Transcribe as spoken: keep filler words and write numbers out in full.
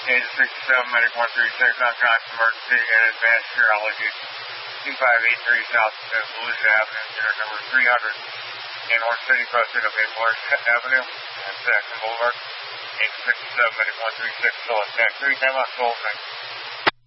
Agent sixty-seven, Medic one three six, unconscious emergency and advanced urology. two five eight three South Volusia Avenue, unit number three hundred in Orange City, posted of Maple Avenue and Saxon Boulevard. Agent sixty-seven, Medic one three six, still at three, time out, twelve nine.